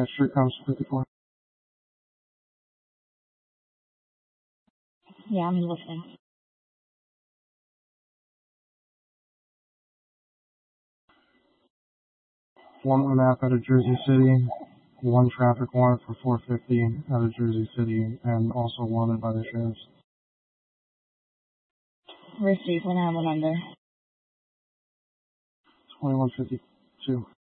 at Street Comes 54. Yeah, I'm listening. One map out of Jersey City, one traffic warrant for 450 out of Jersey City, and also wanted by the sheriffs. Receive when I went under. 2152.